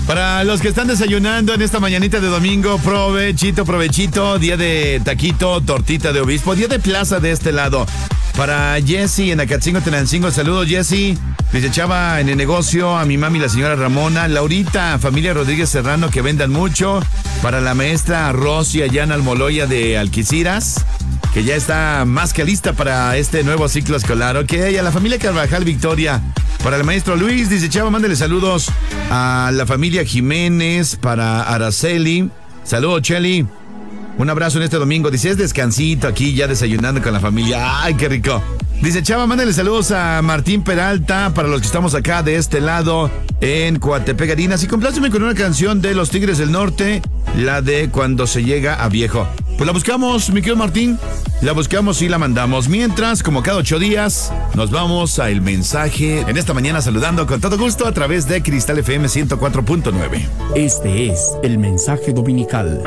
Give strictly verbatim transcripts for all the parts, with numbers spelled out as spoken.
Para los que están desayunando en esta mañanita de domingo, provechito, provechito, día de taquito, tortita de obispo, día de plaza de este lado. Para Jessy en Acatzingo, Tenancingo, saludos Jessy. Dice Chava en el negocio, a mi mami la señora Ramona, Laurita, familia Rodríguez Serrano, que vendan mucho. Para la maestra Rosy allá en Almoloya de Alquiciras, que ya está más que lista para este nuevo ciclo escolar. Ok, y a la familia Carvajal Victoria. Para el maestro Luis, dice Chava, mándale saludos a la familia Jiménez, para Araceli. Saludos, Cheli. Un abrazo en este domingo. Dice, es descansito aquí ya desayunando con la familia. ¡Ay, qué rico! Dice Chava, mándale saludos a Martín Peralta, para los que estamos acá de este lado en Coatepec, Harinas. Y compláceme con una canción de los Tigres del Norte, la de Cuando se llega a viejo. Pues la buscamos, mi querido Martín. La buscamos y la mandamos. Mientras, como cada ocho días, nos vamos a el mensaje en esta mañana, saludando con todo gusto a través de Cristal F M ciento cuatro punto nueve. Este es el mensaje dominical.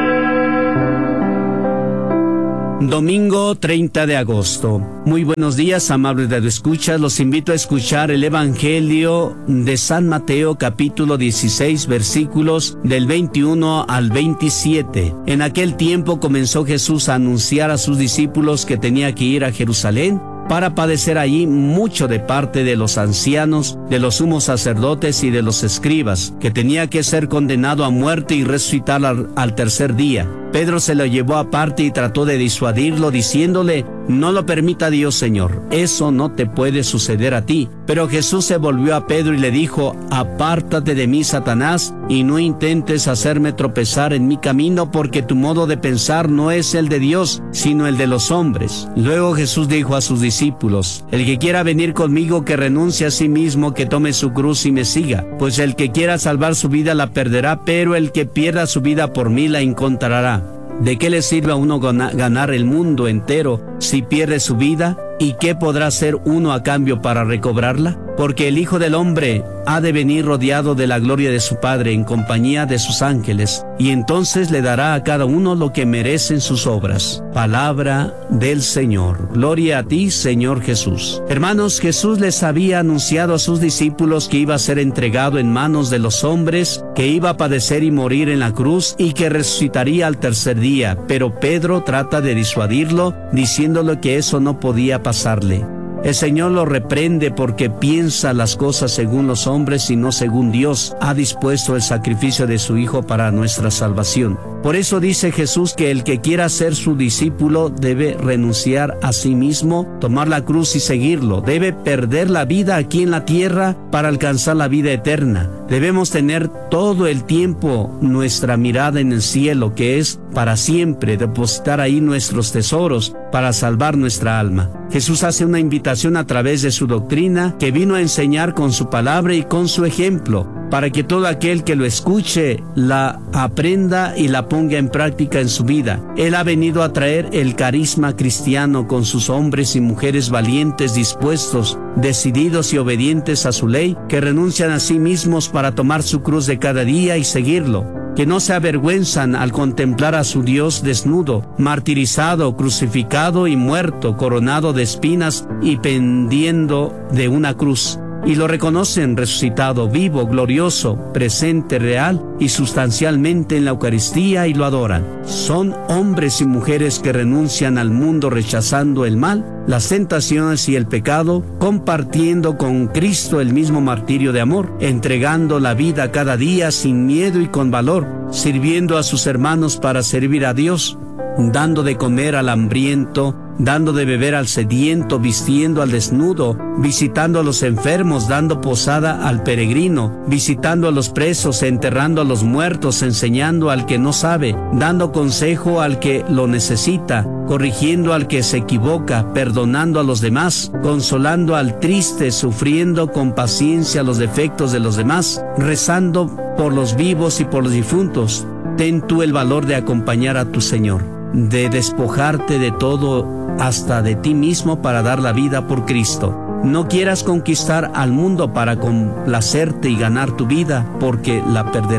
Domingo treinta de agosto. Muy buenos días, amables radioescuchas. Los invito a escuchar el Evangelio de San Mateo, capítulo dieciséis, versículos del veintiuno al veintisiete. En aquel tiempo comenzó Jesús a anunciar a sus discípulos que tenía que ir a Jerusalén para padecer allí mucho de parte de los ancianos, de los sumos sacerdotes y de los escribas, que tenía que ser condenado a muerte y resucitar al, al tercer día. Pedro se lo llevó aparte y trató de disuadirlo, diciéndole, no lo permita Dios, Señor, eso no te puede suceder a ti. Pero Jesús se volvió a Pedro y le dijo, apártate de mí, Satanás, y no intentes hacerme tropezar en mi camino, porque tu modo de pensar no es el de Dios, sino el de los hombres. Luego Jesús dijo a sus discípulos, el que quiera venir conmigo, que renuncie a sí mismo, que tome su cruz y me siga. Pues el que quiera salvar su vida la perderá, pero el que pierda su vida por mí la encontrará. ¿De qué le sirve a uno ganar el mundo entero si pierde su vida? ¿Y qué podrá hacer uno a cambio para recobrarla? Porque el Hijo del Hombre ha de venir rodeado de la gloria de su Padre en compañía de sus ángeles, y entonces le dará a cada uno lo que merecen sus obras. Palabra del Señor. Gloria a ti, Señor Jesús. Hermanos, Jesús les había anunciado a sus discípulos que iba a ser entregado en manos de los hombres, que iba a padecer y morir en la cruz y que resucitaría al tercer día. Pero Pedro trata de disuadirlo, diciéndole que eso no podía pasarle. El Señor lo reprende porque piensa las cosas según los hombres y no según Dios ha dispuesto el sacrificio de su Hijo para nuestra salvación. Por eso dice Jesús que el que quiera ser su discípulo debe renunciar a sí mismo, tomar la cruz y seguirlo. Debe perder la vida aquí en la tierra para alcanzar la vida eterna. Debemos tener todo el tiempo nuestra mirada en el cielo, que es para siempre, depositar ahí nuestros tesoros para salvar nuestra alma. Jesús hace una invitación a través de su doctrina, que vino a enseñar con su palabra y con su ejemplo, para que todo aquel que lo escuche la aprenda y la ponga en práctica en su vida. Él ha venido a traer el carisma cristiano con sus hombres y mujeres valientes, dispuestos, decididos y obedientes a su ley, que renuncian a sí mismos para tomar su cruz de cada día y seguirlo, que no se avergüenzan al contemplar a su Dios desnudo, martirizado, crucificado y muerto, coronado de espinas y pendiendo de una cruz. Y lo reconocen resucitado, vivo, glorioso, presente, real y sustancialmente en la Eucaristía, y lo adoran. Son hombres y mujeres que renuncian al mundo rechazando el mal, las tentaciones y el pecado, compartiendo con Cristo el mismo martirio de amor, entregando la vida cada día sin miedo y con valor, sirviendo a sus hermanos para servir a Dios, dando de comer al hambriento, dando de beber al sediento, vistiendo al desnudo, visitando a los enfermos, dando posada al peregrino, visitando a los presos, enterrando a los muertos, enseñando al que no sabe, dando consejo al que lo necesita, corrigiendo al que se equivoca, perdonando a los demás, consolando al triste, sufriendo con paciencia los defectos de los demás, rezando por los vivos y por los difuntos. Ten tú el valor de acompañar a tu Señor, de despojarte de todo, hasta de ti mismo, para dar la vida por Cristo. No quieras conquistar al mundo para complacerte y ganar tu vida, porque la perderás.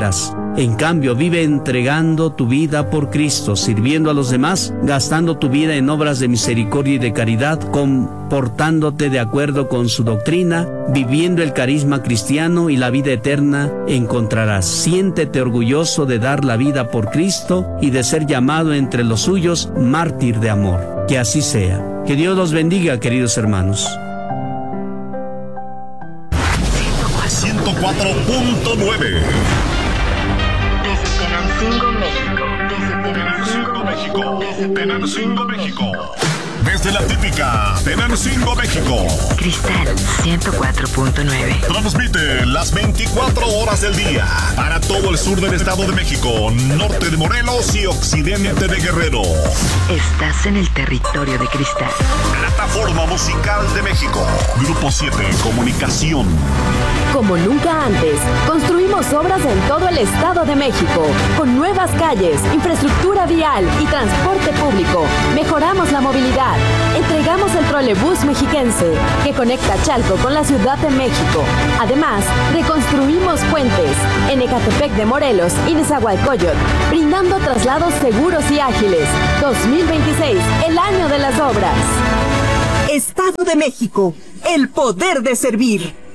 En cambio, vive entregando tu vida por Cristo, sirviendo a los demás, gastando tu vida en obras de misericordia y de caridad, comportándote de acuerdo con su doctrina, viviendo el carisma cristiano y la vida eterna encontrarás. Siéntete orgulloso de dar la vida por Cristo y de ser llamado entre los suyos mártir de amor. Que así sea. Que Dios los bendiga, queridos hermanos. ciento cuatro punto nueve. Desde Tenancingo, México. Desde Tenancingo, México. Desde Tenancingo, México. Desde la típica Tenancingo, México. Cristal ciento cuatro punto nueve. Transmite las veinticuatro horas del día para todo el sur del Estado de México, norte de Morelos y occidente de Guerrero. Estás en el territorio de Cristal. Plataforma Musical de México. Grupo siete Comunicación. Como nunca antes, construimos obras en todo el Estado de México, con nuevas calles, infraestructura vial y transporte público. Mejoramos la movilidad. Entregamos el trolebús mexiquense, que conecta Chalco con la Ciudad de México. Además, reconstruimos puentes en Ecatepec de Morelos y Nezahualcóyotl, brindando traslados seguros y ágiles. dos mil veintiséis, el año de las obras. Estado de México, el poder de servir.